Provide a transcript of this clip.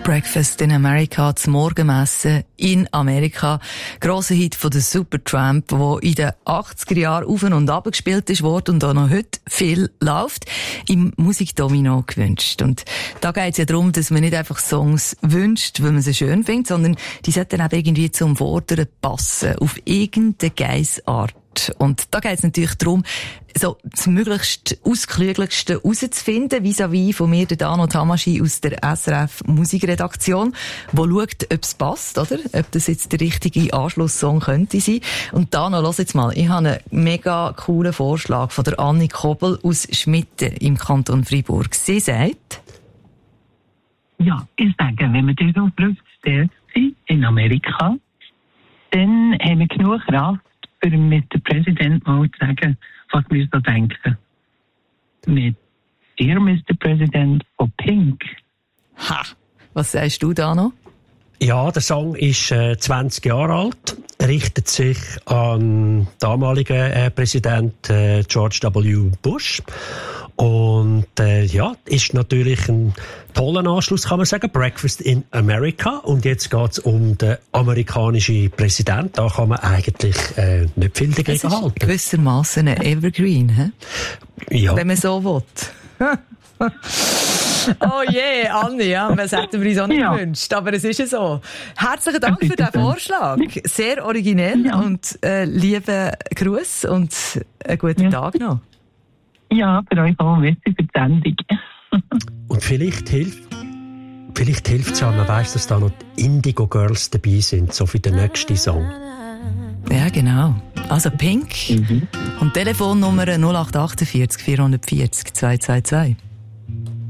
Breakfast in America, das Morgenmessen in Amerika. Grosser Hit von der Supertramp, der in den 80er Jahren auf und ab gespielt ist worden und auch noch heute viel läuft, im Musikdomino gewünscht. Und da geht es ja darum, dass man nicht einfach Songs wünscht, weil man sie schön findet, sondern die sollten eben irgendwie zum Vorderen passen, auf irgendeine Geissart. Und da geht es natürlich darum, so das möglichst Ausklügeligste herauszufinden, vis-à-vis von mir, der Dano Tamaschi aus der SRF Musikredaktion, wo schaut, ob es passt, oder? Ob das jetzt der richtige Anschlusssong könnte sein. Und Dano, lass jetzt mal, ich habe einen mega coolen Vorschlag von der Anni Kobel aus Schmitten im Kanton Freiburg. Sie sagt: Ja, ich sage, wenn wir dort auf Brüssel sind, in Amerika, dann haben wir genug Kraft, für mit dem Präsidenten mal zu sagen, was wir so denken. Mit Dear Mr. President von Pink. Ha! Was sagst du da noch? Ja, der Song ist 20 Jahre alt, richtet sich an den damaligen Präsident George W. Bush. Und ja, ist natürlich ein toller Anschluss, kann man sagen. Breakfast in America. Und jetzt geht's um den amerikanischen Präsidenten. Da kann man eigentlich nicht viel dagegen halten. Gewissermaßen ein Evergreen, hä? Ja. Wenn man so will. Oh je, Anni, ja, das hätten wir uns auch nicht gewünscht, aber es ist ja so. Herzlichen Dank für den Vorschlag. Sehr originell und lieben Gruß und einen guten Tag noch. Ja, für euch auch. Merci für die Sendung. Und vielleicht hilft es ja, man weiss, dass da noch die Indigo Girls dabei sind, so für den nächsten Song. Ja, genau. Also Pink und Telefonnummer 0848 440 222.